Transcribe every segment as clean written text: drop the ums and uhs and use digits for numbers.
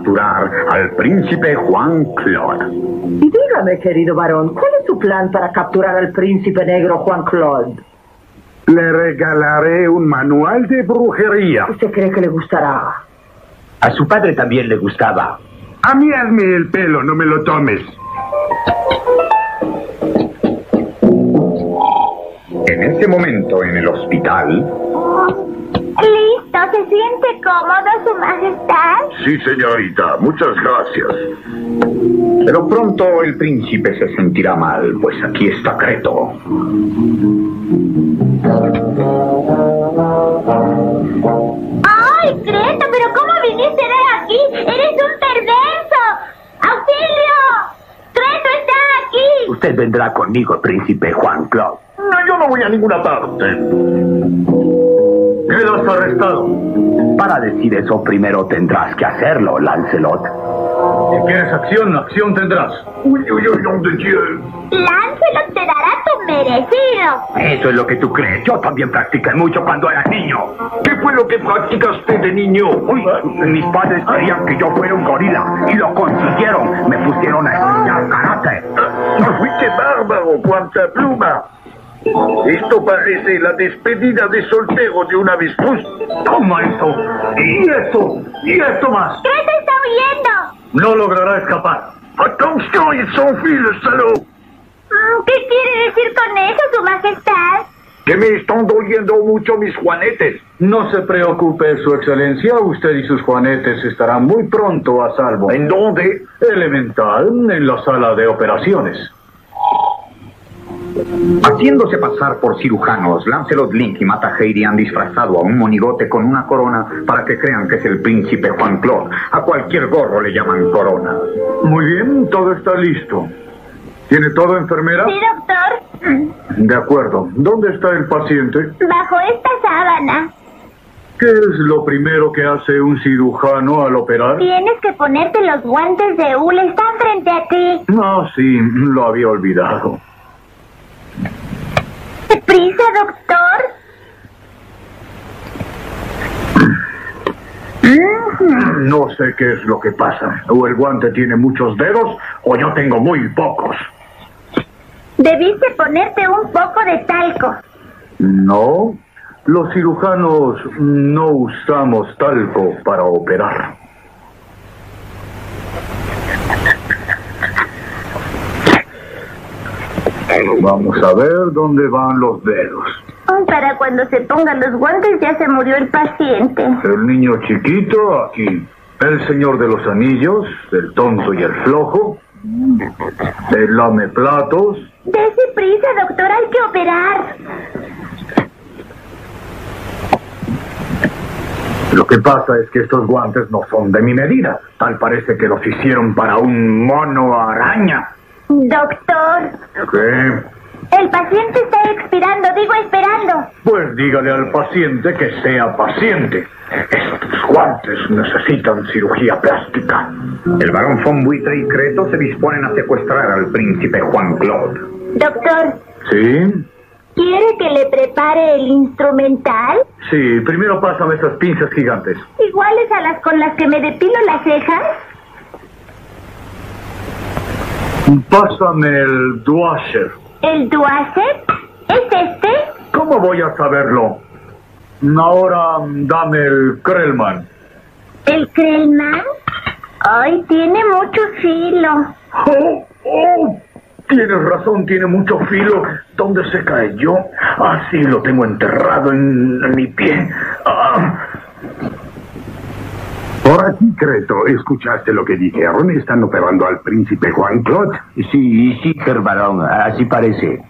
capturar al príncipe Juan Claude. Y dígame, querido varón, ¿cuál es su plan para capturar al príncipe negro Juan Claude? Le regalaré un manual de brujería. ¿Usted cree que le gustará? A su padre también le gustaba. A mí hazme el pelo, no me lo tomes. En ese momento, en el hospital... ¿Listo? ¿Se siente cómodo, Su Majestad? Sí, señorita, muchas gracias. Pero pronto el príncipe se sentirá mal, pues aquí está Creto. ¡Ay, Creto! ¿Pero cómo viniste aquí? ¡Eres un perverso! ¡Auxilio! ¡Creto está aquí! Usted vendrá conmigo, príncipe Juan Claude. No, yo no voy a ninguna parte. Quedas arrestado. Para decir eso, primero tendrás que hacerlo, Lancelot. Si quieres acción, acción tendrás. Uy, ¿dónde quieres? Lancelot te dará tu merecido. Eso es lo que tú crees. Yo también practiqué mucho cuando era niño. ¿Qué fue lo que practicaste de niño? Uy, mis padres querían que yo fuera un gorila y lo consiguieron. Me pusieron a estudiar karate. ¡Uy, qué bárbaro! ¡Cuánta pluma! Esto parece la despedida de soltero de un avestruz. Toma esto. Y esto. Y esto más. Creto está huyendo. No logrará escapar. ¡Atención, ils sont fils, salaud! ¿Qué quiere decir con eso, Su Majestad? Que me están doliendo mucho mis juanetes. No se preocupe, Su Excelencia. Usted y sus juanetes estarán muy pronto a salvo. ¿En dónde? Elemental, en la sala de operaciones. Haciéndose pasar por cirujanos, Lancelot, Link y Mata Hari han disfrazado a un monigote con una corona para que crean que es el príncipe Juan Claude. A cualquier gorro le llaman corona. Muy bien, todo está listo. ¿Tiene todo, enfermera? Sí, doctor. De acuerdo. ¿Dónde está el paciente? Bajo esta sábana. ¿Qué es lo primero que hace un cirujano al operar? Tienes que ponerte los guantes de hule. Están frente a ti. Ah, sí, lo había olvidado. ¡Deprisa, doctor! No sé qué es lo que pasa. O el guante tiene muchos dedos, o yo tengo muy pocos. Debiste ponerte un poco de talco. No, los cirujanos no usamos talco para operar. Vamos a ver dónde van los dedos. Para cuando se pongan los guantes ya se murió el paciente. El niño chiquito, aquí. El señor de los anillos, el tonto y el flojo. El lameplatos. Dese prisa, doctor, hay que operar. Lo que pasa es que estos guantes no son de mi medida. Tal parece que los hicieron para un mono araña. Doctor, ¿Qué? el paciente está expirando, digo esperando. Pues dígale al paciente que sea paciente. Estos guantes necesitan cirugía plástica. El barón von Buitre y Creto se disponen a secuestrar al príncipe Juan Claude. Doctor, ¿Sí? ¿quiere que le prepare el instrumental? Sí, primero pásame esas pinzas gigantes. ¿Iguales a las con las que me depilo las cejas? Pásame el Duasher. ¿El Duacer? ¿Es este? ¿Cómo voy a saberlo? Ahora dame el Krellman. ¿El Krellman? Ay, tiene mucho filo. ¡Oh! Tienes razón, tiene mucho filo. ¿Dónde se cayó? Ah, sí, lo tengo enterrado en mi pie. Ah. Por aquí, Creto, ¿escuchaste lo que dijeron? ¿Están operando al príncipe Juan Claude? Sí, Herr Barón, así parece.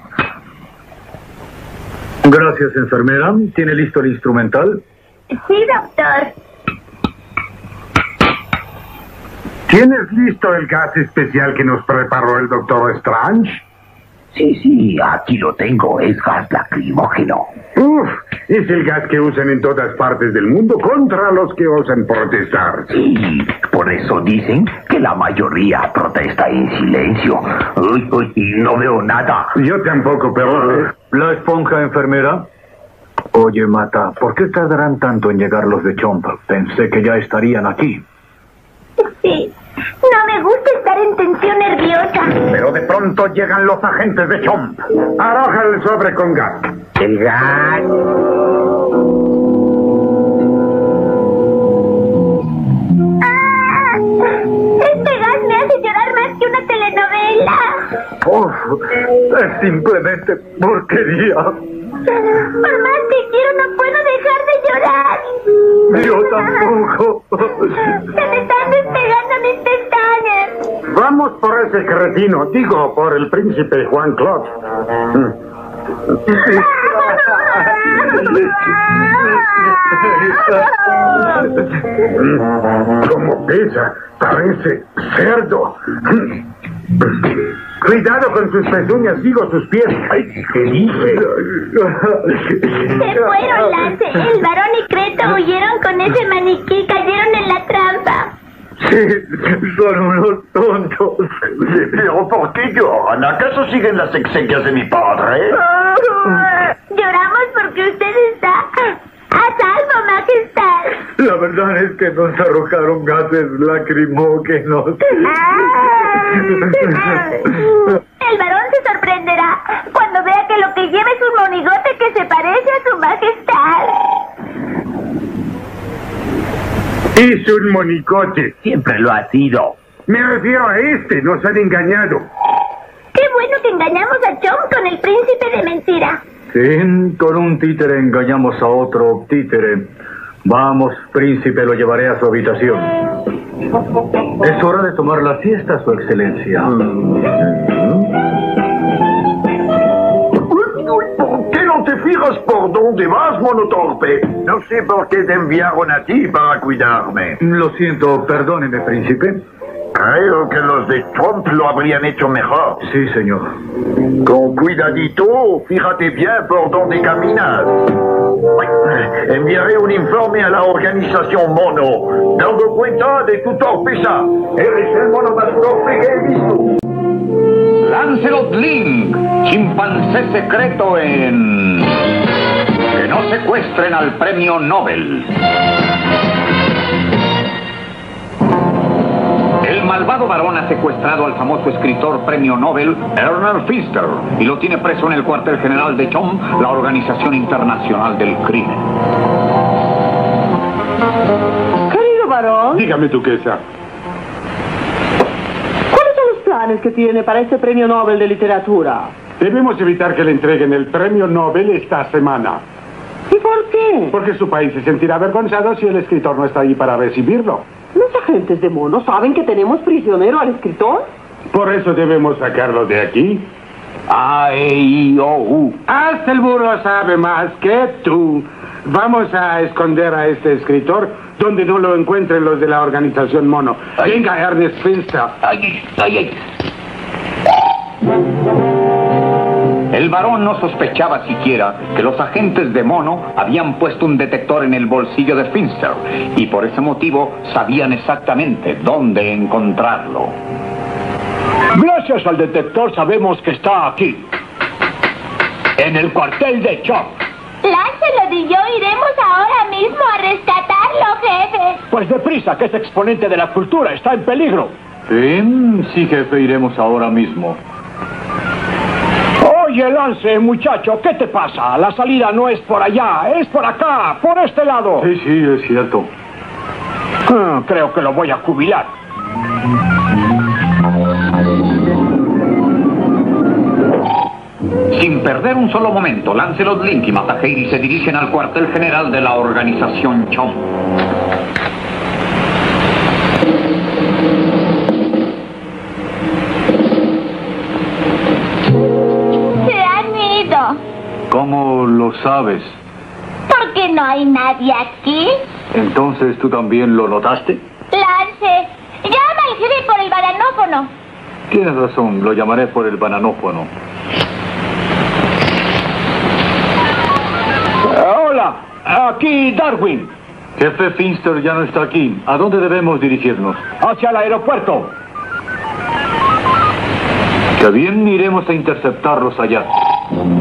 Gracias, enfermera. ¿Tiene listo el instrumental? Sí, doctor. ¿Tienes listo el gas especial que nos preparó el doctor Strange? Sí, aquí lo tengo. Es gas lacrimógeno. Uf, es el gas que usan en todas partes del mundo contra los que osan protestar. Sí, por eso dicen que la mayoría protesta en silencio. Uy, no veo nada. Yo tampoco, pero... ¿La esponja, enfermera? Oye, Mata, ¿por qué tardarán tanto en llegar los de Chomp? Pensé que ya estarían aquí. Sí. No me gusta estar en tensión nerviosa. Pero de pronto llegan los agentes de Chomp. Arroja el sobre con gas. El gas. Este gas me hace llorar más que una telenovela. Es simplemente porquería. Por más que quiero, no puedo dejar de llorar. Yo tampoco. Se me están despegando mis pestañas. Vamos por ese cretino, digo, por el príncipe Juan Claude. ¿Cómo pesa? Parece cerdo. Cuidado con sus pezuñas, digo sus pies. Ay, ¿qué dice? Se fueron, Lance. El varón y Creto huyeron con ese maniquí, cayeron en la trampa. Sí, son unos tontos. ¿Pero por qué lloran? ¿Acaso siguen las exequias de mi padre? Lloramos porque usted está a salvo, Majestad. La verdad es que nos arrojaron gases lacrimógenos. El varón se sorprenderá cuando vea que lo que lleva es un monigote que se parece a su Majestad. Es un monicote. Siempre lo ha sido. Me refiero a este, nos han engañado. Qué bueno que engañamos a Chomp con el príncipe de mentira. Sí, con un títere engañamos a otro títere. Vamos, príncipe, lo llevaré a su habitación. Es hora de tomar la siesta, su excelencia. ¿Por qué no te fijas por dónde vas, monotorpe? No sé por qué te enviaron a ti para cuidarme. Lo siento, perdóneme, príncipe. Creo que los de Trump lo habrían hecho mejor. Sí, señor. Con cuidadito, fíjate bien por dónde caminas. Enviaré un informe a la organización Mono, dando cuenta de tu torpeza. Eres el mono más torpe que he visto. Lancelot Link, chimpancé secreto en... Que no secuestren al premio Nobel. El malvado varón ha secuestrado al famoso escritor premio Nobel Ernest Finster y lo tiene preso en el cuartel general de Chomp, la Organización Internacional del Crimen. Querido varón, Dígame, duquesa. ¿cuáles son los planes que tiene para este premio Nobel de literatura? Debemos evitar que le entreguen el premio Nobel esta semana, ¿Y por qué? porque su país se sentirá avergonzado si el escritor no está ahí para recibirlo. ¿Los agentes de Mono saben que tenemos prisionero al escritor? Por eso debemos sacarlo de aquí. A-E-I-O-U. Hasta el burro sabe más que tú. Vamos a esconder a este escritor donde no lo encuentren los de la organización Mono. Venga, Ernest Finster. Ay, ay, ay. El varón no sospechaba siquiera que los agentes de Mono habían puesto un detector en el bolsillo de Finster y por ese motivo sabían exactamente dónde encontrarlo. Gracias al detector sabemos que está aquí, en el cuartel de Chomp. Lancelot y yo iremos ahora mismo a rescatarlo, jefe. Pues deprisa, que ese exponente de la cultura está en peligro. Sí, jefe, iremos ahora mismo. Oye, Lance, muchacho, ¿qué te pasa? La salida no es por allá, es por acá, por este lado. Sí, es cierto. Creo que lo voy a jubilar. Sin perder un solo momento, Lancelot Link y Mataheiri se dirigen al cuartel general de la organización Chomp. Se han ido. ¿Cómo lo sabes? ¿Por qué no hay nadie aquí? Entonces, ¿tú también lo notaste? Lance, llama al jefe por el bananófono. Tienes razón, lo llamaré por el bananófono. Hola, aquí Darwin, Jefe Finster ya no está aquí. ¿A dónde debemos dirigirnos? hacia el aeropuerto. Que bien, iremos a interceptarlos allá.